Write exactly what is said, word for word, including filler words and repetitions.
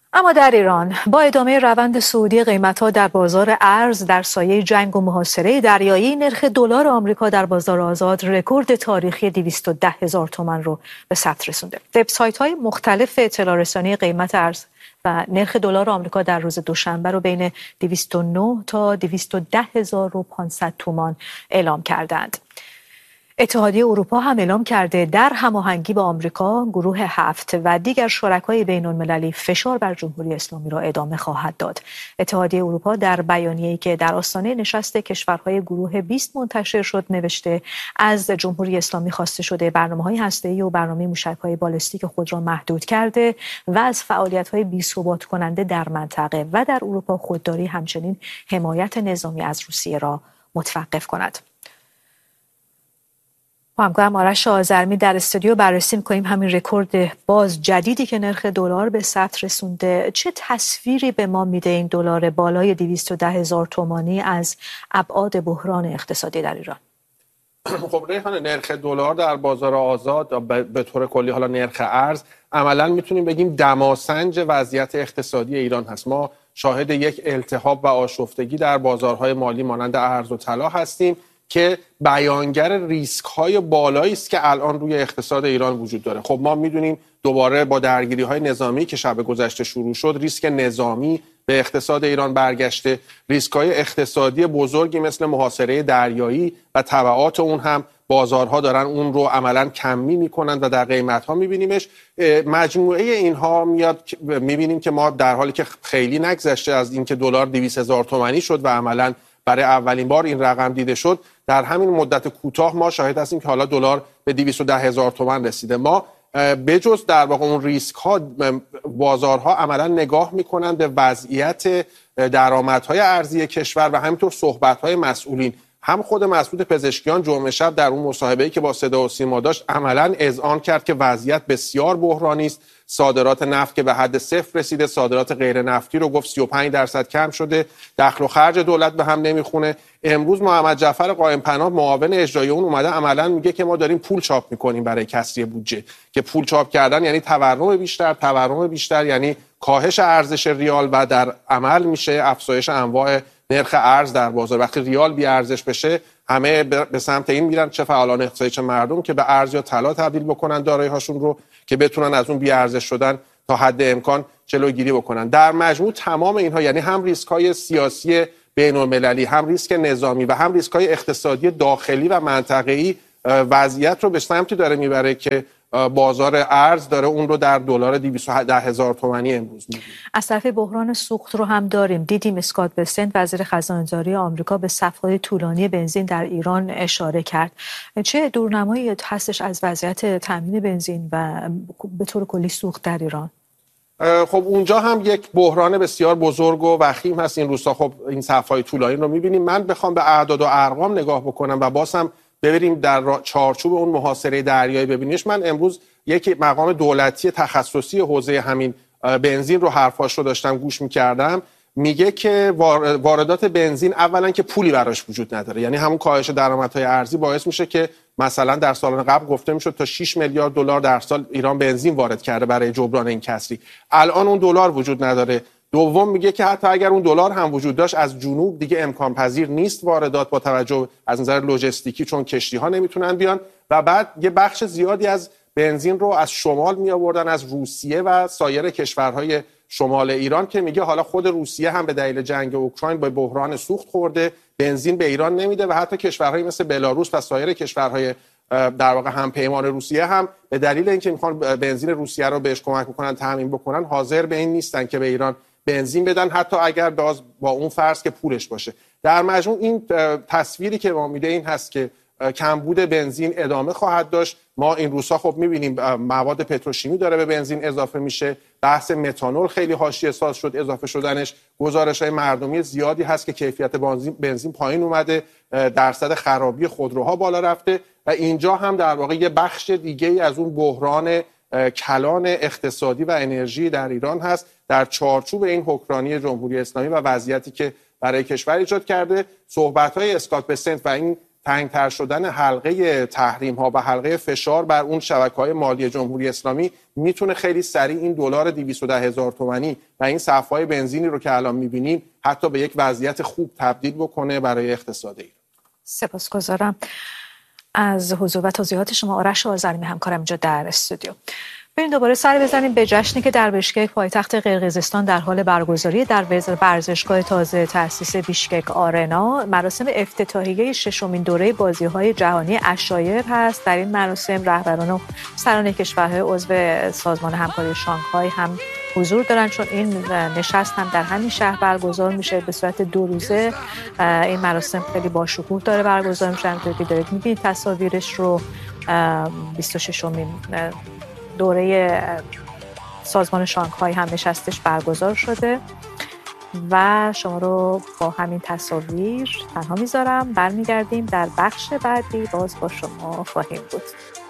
اما در ایران با ادامه روند صعودی قیمت‌ها در بازار ارز در سایه جنگ و محاصره دریایی، نرخ دلار آمریکا در بازار آزاد رکورد تاریخی دویست و ده هزار تومان رو به ثبت رسونده. وبسایت‌های مختلف اطلاع رسانی قیمت ارز و نرخ دلار آمریکا در روز دوشنبه رو بین دویست و نه تا دویست و ده هزار و پانصد تومان اعلام کردند. اتحادیه اروپا هم اعلام کرده در هماهنگی با آمریکا، گروه هفت و دیگر شرکای بین‌المللی فشار بر جمهوری اسلامی را ادامه خواهد داد. اتحادیه اروپا در بیانیه‌ای که در آستانه نشست کشورهای گروه بیست منتشر شد نوشته از جمهوری اسلامی خواسته شده برنامه‌های هسته‌ای و برنامه موشک‌های بالستیک خود را محدود کرده و از فعالیت‌های بی‌ثبات کننده در منطقه و در اروپا خودداری، همچنین حمایت نظامی از روسیه را متوقف کند. با همکارم آرش آذرمی در استودیو بررسی می‌کنیم همین رکورد باز جدیدی که نرخ دلار به ثبت رسونده. چه تصویری به ما میده این دلار بالای دویست و ده هزار تومانی از ابعاد بحران اقتصادی در ایران؟ خب ریحانه، نرخ دلار در بازار آزاد به طور کلی، حالا نرخ ارز، عملاً میتونیم بگیم دماسنج وضعیت اقتصادی ایران هست. ما شاهد یک التهاب و آشفتگی در بازارهای مالی مانند ارز و طلا هستیم که بیانگر ریسک‌های بالایی است که الان روی اقتصاد ایران وجود داره. خب ما می‌دونیم دوباره با درگیری‌های نظامی که شب گذشته شروع شد، ریسک نظامی به اقتصاد ایران برگشته. ریسک‌های اقتصادی بزرگی مثل محاصره دریایی و تبعات اون هم بازارها دارن اون رو عملاً کمی می‌کنن و در قیمت‌ها می‌بینیمش. مجموعه اینها میاد می‌بینیم که ما در حالی که خیلی نگذشته از اینکه دلار دویست هزار تومانی شد و عملاً برای اولین بار این رقم دیده شد، در همین مدت کوتاه ما شاهد هستیم که حالا دلار به دویست و ده هزار تومان رسیده. ما بجز در واقع اون ریسک ها، بازارها عملا نگاه میکنن به وضعیت درآمدهای ارزی کشور و همینطور صحبت‌های مسئولین. هم خود مسعود پزشکیان جمعه شب در اون مصاحبه‌ای که با صدا و سیما داشت عملاً اذعان کرد که وضعیت بسیار بحرانی است. صادرات نفت که به حد صفر رسیده، صادرات غیر نفتی رو گفت سی و پنج درصد کم شده، دخل و خرج دولت به هم نمیخونه. امروز محمد جعفر قائم پناه معاون اجرایی اون اومده عملاً میگه که ما داریم پول چاپ میکنیم برای کسری بودجه، که پول چاپ کردن یعنی تورم بیشتر، تورم بیشتر یعنی کاهش ارزش ریال و در عمل میشه افزایش انواع نرخ ارز در بازار. وقتی ریال بی ارزش بشه، همه به سمت این میرن، چه فعالان اقتصادی چه مردم، که به ارز یا طلا تبدیل بکنن دارایی هاشون رو که بتونن از اون بی ارزش شدن تا حد امکان جلوگیری بکنن. در مجموع تمام اینها، یعنی هم ریسک های سیاسی بین المللی، هم ریسک نظامی و هم ریسک های اقتصادی داخلی و منطقه‌ای، وضعیت رو به سمتی داره میبره که بازار ارز داره اون رو در دلار دویست و ده هزار تومانی امروز می‌بینیم. از طرف بحران سوخت رو هم داریم. دیدیم اسکات بسنت وزیر خزانه‌داری آمریکا به صف‌های طولانی بنزین در ایران اشاره کرد. چه دورنمایی هستش از وضعیت تامین بنزین و به طور کلی سوخت در ایران؟ خب اونجا هم یک بحران بسیار بزرگ و وخیم هست این روزها. خب این صف‌های طولانی رو می‌بینیم. من بخوام به اعداد و ارقام نگاه بکنم و باز هم ببریم در چارچوب اون محاصره دریایی ببینیش، من امروز یک مقام دولتی تخصصی حوزه همین بنزین رو حرفاش رو داشتم گوش می‌کردم، میگه که واردات بنزین اولا که پولی براش وجود نداره، یعنی همون کاهش درآمدهای ارزی باعث میشه که مثلا در سالن قبل گفته میشد تا شش میلیارد دلار در سال ایران بنزین وارد کرده برای جبران این کسری. الان اون دلار وجود نداره. دوم میگه که حتی اگر اون دلار هم وجود داشت، از جنوب دیگه امکان پذیر نیست واردات با توجه از نظر لوجستیکی، چون کشتی ها نمیتونن بیان. و بعد یه بخش زیادی از بنزین رو از شمال می آوردن، از روسیه و سایر کشورهای شمال ایران، که میگه حالا خود روسیه هم به دلیل جنگ اوکراین با بحران سوخت خورده، بنزین به ایران نمیده و حتی کشورهای مثل بلاروس و سایر کشورهای در واقع هم پیمان روسیه هم به دلیل اینکه میخوان بنزین روسیه رو بهش کمک بکنن، تامین بکنن، حاضر به این نیستن که به ایران بنزین بدن، حتی اگر باز با اون فرض که پولش باشه. در مجموع این تصویری که ما میده این هست که کمبود بنزین ادامه خواهد داشت. ما این روزها خب میبینیم مواد پتروشیمی داره به بنزین اضافه میشه، بحث متانول خیلی حاشیه ساز شد اضافه شدنش، گزارش‌های مردمی زیادی هست که کیفیت بنزین بنزین پایین اومده، درصد خرابی خودروها بالا رفته و اینجا هم در واقع یه بخش دیگه‌ای از اون بحران کلان اقتصادی و انرژی در ایران هست در چارچوب این حکمرانی جمهوری اسلامی و وضعیتی که برای کشور ایجاد کرده. صحبت‌های اسکات بسنت و این تنگتر شدن حلقه تحریم ها و حلقه فشار بر اون شبکه‌های مالی جمهوری اسلامی میتونه خیلی سریع این دلار دویست و ده هزار تومانی و این صف‌های بنزینی رو که الان میبینیم حتی به یک وضعیت خوب تبدیل بکنه برای اقتصاد ایران. سپاسگزارم از حضور و توضیحات شما. آرش آذرنیمی همکارم اینجا در استودیو. بریم دوباره سر بزنیم به جشنی که در بیشکک پایتخت قرقیزستان در حال برگزاری در ورزشگاه تازه تأسیس بیشکک آرنا. مراسم افتتاحیه ششمین دوره بازی‌های جهانی عشایر هست. در این مراسم رهبران و سران کشورهای عضو سازمان همکاری شانگهای هم حضور دارن، چون این نشست هم در همین شهر برگزار میشه به صورت دو روزه. این مراسم خیلی با شکوه داره برگزار میشه، همونطور که دارید می‌بینید تصاویرش رو. بیست و ششمین دوره سازمان شانگهای هم نشستش برگزار شده و شما رو با همین تصاویر تنها میذارم. برمیگردیم در بخش بعدی، باز با شما خواهیم بود.